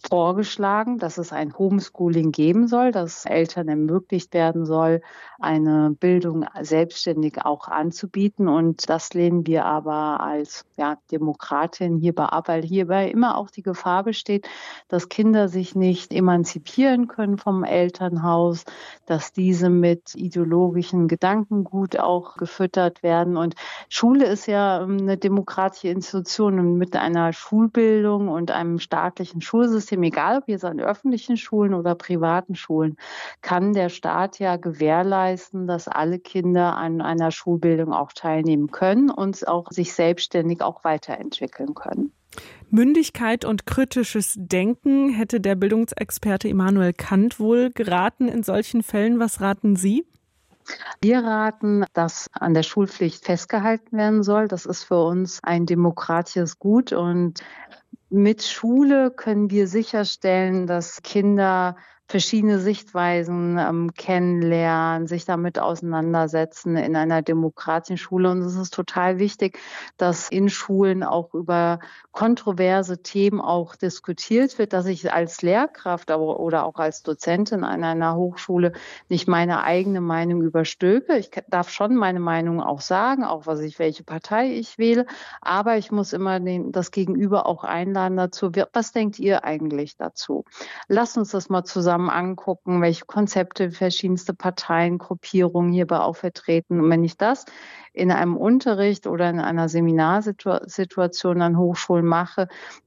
vorgeschlagen, dass es ein Homeschooling geben soll, dass Eltern ermöglicht werden soll, eine Bildung selbstständig auch anzubieten. Und das lehnen wir aber als Demokratin hierbei ab, weil hierbei immer auch die Gefahr besteht, dass Kinder sich nicht emanzipieren können vom Elternhaus, dass diese mit ideologischen Gedankengut auch gefüttert werden. Und Schule ist ja eine demokratische Institution und mit einer Schulbildung und einem staatlichen Schulsystem, egal ob jetzt an öffentlichen Schulen oder privaten Schulen, kann der Staat ja gewährleisten, dass alle Kinder an einer Schulbildung auch teilnehmen können und auch sich selbstständig auch weiterentwickeln können. Mündigkeit und kritisches Denken hätte der Bildungsexperte Immanuel Kant wohl geraten in solchen Fällen. Was raten Sie? Wir raten, dass an der Schulpflicht festgehalten werden soll. Das ist für uns ein demokratisches Gut und mit Schule können wir sicherstellen, dass Kinder verschiedene Sichtweisen kennenlernen, sich damit auseinandersetzen in einer demokratischen Schule. Und es ist total wichtig, dass in Schulen auch über kontroverse Themen auch diskutiert wird, dass ich als Lehrkraft oder auch als Dozentin an einer Hochschule nicht meine eigene Meinung überstülpe. Ich darf schon meine Meinung auch sagen, auch welche Partei ich wähle, aber ich muss immer das Gegenüber auch einladen dazu. Was denkt ihr eigentlich dazu? Lasst uns das mal zusammen angucken, welche Konzepte verschiedenste Parteien, Gruppierungen hierbei auch vertreten. Und wenn ich das in einem Unterricht oder in einer Seminarsituation an Hochschulen mache,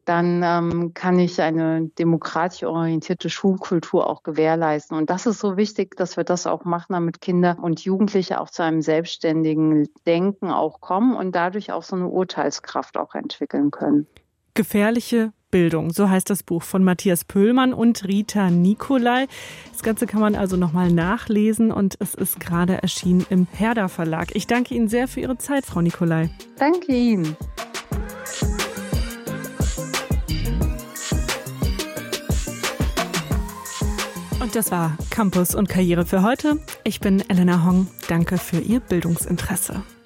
dann kann ich eine demokratisch orientierte Schulkultur auch gewährleisten. Und das ist so wichtig, dass wir das auch machen, damit Kinder und Jugendliche auch zu einem selbstständigen Denken auch kommen und dadurch auch so eine Urteilskraft auch entwickeln können. Gefährliche Bildung, so heißt das Buch von Matthias Pöhlmann und Rita Nicolai. Das Ganze kann man also nochmal nachlesen und es ist gerade erschienen im Herder Verlag. Ich danke Ihnen sehr für Ihre Zeit, Frau Nicolai. Danke Ihnen. Und das war Campus und Karriere für heute. Ich bin Elena Hong. Danke für Ihr Bildungsinteresse.